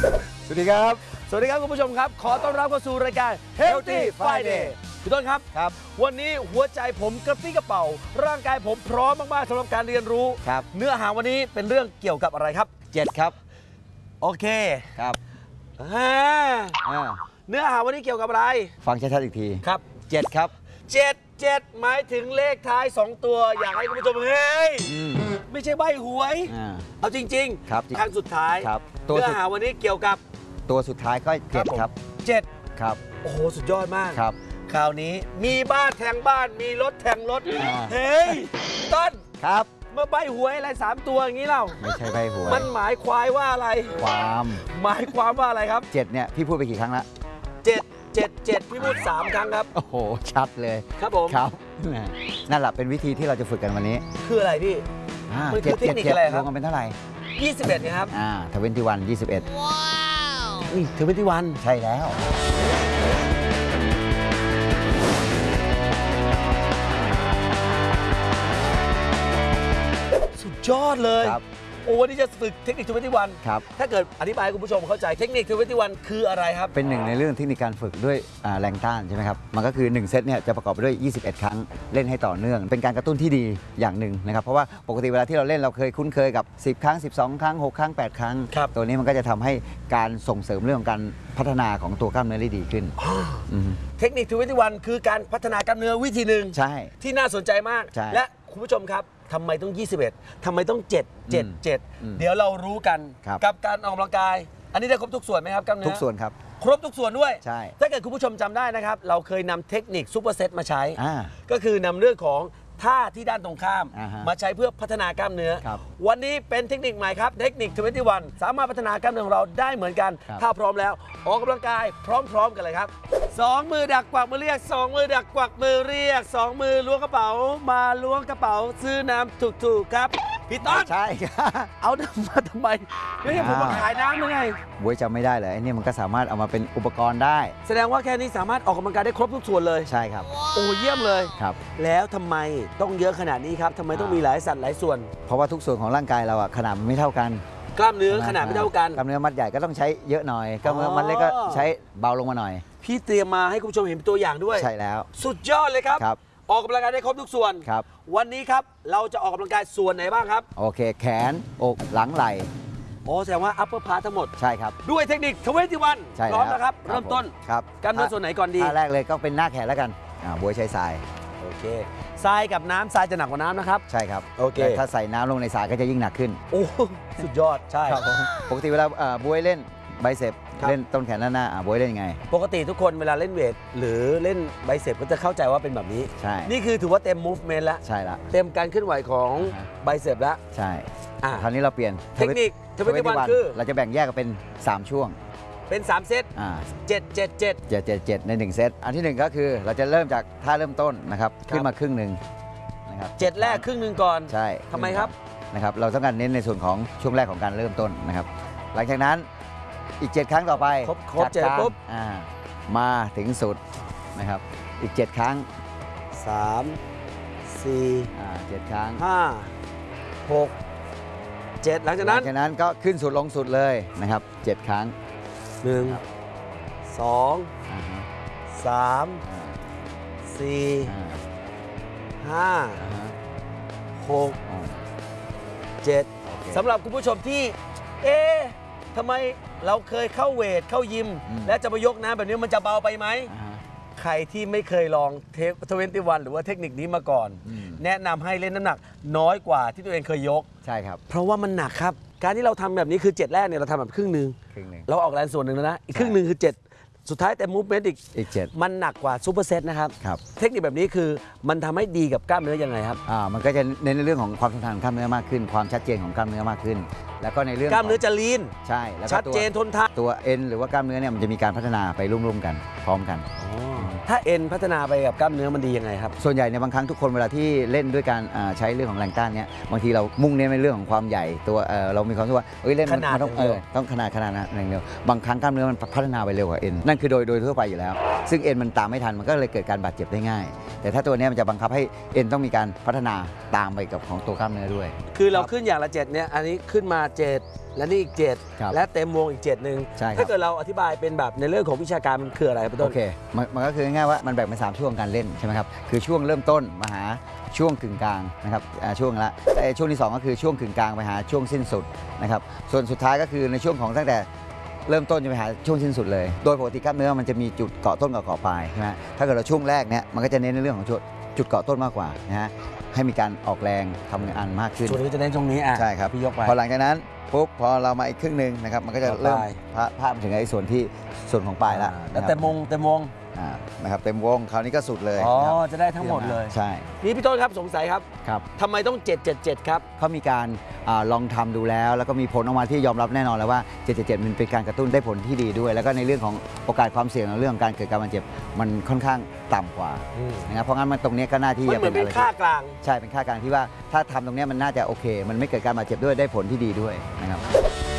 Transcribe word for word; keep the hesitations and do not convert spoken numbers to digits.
สวัสดีครับสวัสดีครับคุณผู้ชมครับขอต้อนรับเข้าสู่รายการ Healthy Friday คุณต้นครับครับวันนี้หัวใจผมกระปรี้กระเป๋าร่างกายผมพร้อมมากๆสำหรับการเรียนรู้ครับเนื้อหาวันนี้เป็นเรื่องเกี่ยวกับอะไรครับเจ็ดครับโอเคครับอ่าเนื้อหาวันนี้เกี่ยวกับอะไรฟังชัดๆอีกทีครับเจ็ดครับเจ็ดเจ็ดหมายถึงเลขท้ายสองตัวอยากให้คุณผู้ชมเฮ้ยไม่ใช่ใบหวยเอาจริงๆครับครั้งสุดท้ายเนื้อหาวันนี้เกี่ยวกับตัวสุดท้ายก็เจ็ดครับเจ็ดครับโอ้โหสุดยอดมากครับคราวนี้มีบ้านแทงบ้านมีรถแทงรถเฮ้ยต้นครับมาใบหวยอะไรสามตัวอย่างนี้เล่าไม่ใช่ใบหวยมันหมายความว่าอะไรความหมายความว่าอะไรครับเจ็ดเนี่ยพี่พูดไปกี่ครั้งละเจ็ดเจ็ดเจ็ดพี่พูดสามครั้งครับโอ้โหชัดเลยครับผมครับนั่นแหละเป็นวิธีที่เราจะฝึกกันวันนี้คืออะไรพี่มันคือเทคนิคอะไรครับรวมกันเป็นเท่าไหร่ยี่สิบเอ็ดครับอ่าทเวนตี้วันยี่สิบเอ็ดว้าวนี่ทเวนตี้วันใช่แล้วสุดยอดเลยโอ้วันนี้จะฝึกเทคนิคทเวนตี้วันครับถ้าเกิดอธิบายให้คุณผู้ชมเข้าใจเทคนิคทเวนตี้วันคืออะไรครับเป็นหนึ่งในเรื่องเทคนิคการฝึกด้วยแรงต้านใช่ไหมครับมันก็คือหนึ่งเซตเนี่ยจะประกอบไปด้วยยี่สิบเอ็ดครั้งเล่นให้ต่อเนื่องเป็นการกระตุ้นที่ดีอย่างหนึ่งนะครับเพราะว่าปกติเวลาที่เราเล่นเราเคยคุ้นเคยกับสิบครั้งสิบสองครั้งหกครั้งแปดครั้งตัวนี้มันก็จะทำให้การส่งเสริมเรื่องของการพัฒนาของตัวกล้ามเนื้อได้ดีขึ้นเทคนิคทเวนตี้วันคือการพัฒนากล้ามเนื้อวิธีหนึ่งใช่ที่น่าสนใจมากและคุณผู้ชมครับทำไมต้องยี่สิบเอ็ดทำไมต้องเจ็ด เจ็ด เจ็ดเดี๋ยวเรารู้กันกับการออกกำลังกายอันนี้ได้ครบทุกส่วนไหมครับกล้ามเนื้อทุกส่วนครับครบทุกส่วนด้วยใช่ถ้าเกิดคุณผู้ชมจำได้นะครับเราเคยนำเทคนิคซูเปอร์เซตมาใช้ก็คือนำเรื่องของท่าที่ด้านตรงข้ามมาใช้เพื่อพัฒนากล้ามเนื้อวันนี้เป็นเทคนิคใหม่ครับเทคนิคทเวนตี้วันสามารถพัฒนากล้ามเนื้อของเราได้เหมือนกันถ้าพร้อมแล้วออกกำลังกายพร้อมๆกันเลยครับสองมือดักกวักมือเรียกสองมือดักกวักมือเรียกสองมือล้วงกระเป๋ามาล้วงกระเป๋าซื้อน้ำถูกๆครับพี่ต้นใช่เอามาทำไมไม่ให้ผมมาขายน้ำหรือไงบวยจำไม่ได้เลยไอ้นี่มันก็สามารถเอามาเป็นอุปกรณ์ได้แสดงว่าแค่นี้สามารถออกกำลังกายได้ครบทุกส่วนเลยใช่ครับโอ้เยี่ยมเลยครับแล้วทำไมต้องเยอะขนาดนี้ครับทำไมต้องมีหลายสัดหลายส่วนเพราะว่าทุกส่วนของร่างกายเราอะขนาดมันไม่เท่ากันกล้ามเนื้อขนาดไม่เท่ากันกล้ามเนื้อมัดใหญ่ก็ต้องใช้เยอะหน่อยกล้ามเนื้อมัดเล็กก็ใช้เบาลงมาหน่อยพี่เตรียมมาให้คุณผู้ชมเห็นตัวอย่างด้วยใช่แล้วสุดยอดเลยครับออกกำลังกายได้ครบทุกส่วนครับวันนี้ครับเราจะออกกำลังกายส่วนไหนบ้างครับโอเคแขนอกหลังไหล่โอ้แสดงว่า upper part ทั้งหมดใช่ครับด้วยเทคนิคทเวนตี้วันพร้อมนะครับเริ่มต้นครับกล้ามเนื้อส่วนไหนก่อนดีท่าแรกเลยก็เป็นหน้าแขนแล้วกันอ่าบวยใช้ทรายโอเคทรายกับน้ำทรายจะหนักกว่าน้ำนะครับใช่ครับโอเคแต่ถ้าใส่น้ำลงในทรายก็จะยิ่งหนักขึ้นโอ้สุดยอดใช่ปกติเวลาบวยเล่นไบเซปเล่นต้นแขนหน้าหน้าบวยเล่นยังไงปกติทุกคนเวลาเล่นเวทหรือเล่นไบเซปก็จะเข้าใจว่าเป็นแบบนี้ใช่นี่คือถือว่าเต็ม movement แล้วใช่ละเต็มการเคลื่อนไหวของไบเซปแล้วใช่คราวนี้เราเปลี่ยนเทคนิคทเวนตี้วันคือเราจะแบ่งแยกกันเป็นสามช่วงเป็นสามเซตอ่าเจ็ด เจ็ด เจ็ดเจ็ด เจ็ด เจ็ดในหนึ่งเซตอันที่หนึ่งก็คือเราจะเริ่มจากท่าเริ่มต้นนะครับขึ้นมาครึ่งหนึ่งนะครับเจ็ดแรกครึ่งหนึ่งก่อนใช่ทำไมครับนะครับเราต้องการเน้นในส่วนของช่วงแรกของการเริ่มต้นนะครับหลังจากนั้นอีกเจ็ดครั้งต่อไปครบครบเจ็ดปุ๊บอ่ามาถึงสุดนะครับอีกเจ็ดครั้งสามสี่อ่าเจ็ดครั้งห้าหกเจ็ดหลังจากนั้นหลังจากนั้นก็ขึ้นสุดลงสุดเลยนะครับเจ็ดครั้งหนึ่งสองสามสี่ห้าหกเจ็ดสำหรับคุณผู้ชมที่เอ๊ะทำไมเราเคยเข้าเวทเข้ายิมและจะมายกน้ำแบบนี้มันจะเบาไปไหมใครที่ไม่เคยลองเทคทเวนตี้วันหรือว่าเทคนิคนี้มาก่อนแนะนำให้เล่นน้ำหนักน้อยกว่าที่ตัวเองเคยยกใช่ครับเพราะว่ามันหนักครับการที่เราทำแบบนี้คือเจ็ดแรกเนี่ยเราทำแบบครึ่งหนึ่งเราออกแรงส่วนหนึ่งแล้วนะอีกครึ่งหนึ่งคือเจ็ดสุดท้ายแต่มูฟเมนต์อีกอีกเจ็ดมันหนักกว่าซูเปอร์เซตนะครับครับเทคนิคแบบนี้คือมันทำให้ดีกับกล้ามเนื้อยังไงครับอ่ามันก็จะเน้นในเรื่องของความทนทานของกล้ามเนื้อมากขึ้นความชัดเจนของกล้ามเนื้อมากขึ้นแล้วก็ในเรื่องกล้ามเนื้อจะลีนใช่แล้วก็ชัดเจนทนทานตัวเอ็นหรือว่ากล้ามเนื้อเนี่ยมันจะมีการพัฒนาไปร่วมๆกันพร้อมกันถ้าเอ็นพัฒนาไปกับกล้ามเนื้อมันดียังไงครับส่วนใหญ่ในบางครั้งทุกคนเวลาที่เล่นด้วยการใช้เรื่องของแรงต้านเนี่ยบางทีเรามุ่งเน้นในเรื่องของความใหญ่ตัวเรามีความรู้สึกว่าเอ้ยเล่นมันต้องเออต้องขนาดขนาดนั้นอย่างเดียวบางครั้งกล้ามเนื้อมันพัฒนาไปเร็วกว่าเอ็นนั่นคือโดยโดยทั่วไปอยู่แล้วซึ่งเอ็นมันตามไม่ทันมันก็เลยเกิดการบาดเจ็บได้ง่ายแต่ถ้าตัวเนี้ยมันจะบังคับให้เอ็นต้องมีการพัฒนาตามไปกับของตัวกล้ามเนื้อด้วยคือเราขึ้นอย่างละเจ็ดเนี่ยอันนี้ขึ้นมาเจ็ดและนี่อีกเจ็ดครับและเต็มวงอีกเจ็ดหนึ่งใช่ครับถ้าเกิดเราอธิบายเป็นแบบในเรื่องของวิชาการมันคืออะไรครับพี่ต้โอน เคมันมันก็คือง่ายๆว่ามันแบ่งเป็นสามช่วงการเล่นใช่ไหมครับคือช่วงเริ่มต้นมาหาช่วงกึ่งกลางนะครับอ่าช่วงละไอ้ช่วงที่สองก็คือช่วงกึ่งกลางไปหาช่วงสิ้นสุดนะครับส่วนสุดท้ายก็คือในช่วงของตั้งแต่เริ่มต้นจะไปหาช่วงสิ้นสุดเลย โดยปกติกล้ามเนื้อมันจะมีจุดเกาะต้นกับเกาะปลายใช่ไหมถ้าเกิดเราช่วงแรกเนี่ยมันก็จะเน้นในเรื่องของจุดจุดเกาะต้นมากกว่านะฮะให้มีการออกแรงทำงานมากขึ้นส่วนนี้ก็จะเน้นตรงนี้อ่ะใช่ครับพี่ยกไปพอหลังจากนั้นปุ๊บพอเรามาอีกครึ่งหนึ่งนะครับมันก็จะต่อเริ่มปลายพาพาไปถึงไอ้ส่วนที่ส่วนของปลายละอ่าแล้วนะครับเต็มวงเต็มวงอ่านะครับเต็มวงคราวนี้ก็สุดเลยอ๋อนะครับจะได้ทั้งหมดเลยใช่นี่พี่ต้นครับสงสัยครับครับทำไมต้องเจ็ดเจ็ดเจ็ดครับเขามีการอาลองทำดูแล้ว แล้วก็มีผลออกมาที่ยอมรับแน่นอนแล้วว่าเจ็ดเจ็ดเจ็ดมันเป็นการกระตุ้นได้ผลที่ดีด้วย แล้วก็ในเรื่องของโอกาสความเสี่ยงในเรื่องของการเกิดการบาดเจ็บมันค่อนข้างต่ำกว่านะครับเพราะงั้นมันตรงเนี้ยก็น่าที่มันจะเหมืเป็อน นอะเป็นไรค่าที่กลางใช่เป็นค่ากลางที่ว่าถ้าทำตรงเนี้ยมันน่าจะโอเค มันไม่เกิดการบาดเจ็บด้วยได้ผลที่ดีด้วยนะครับ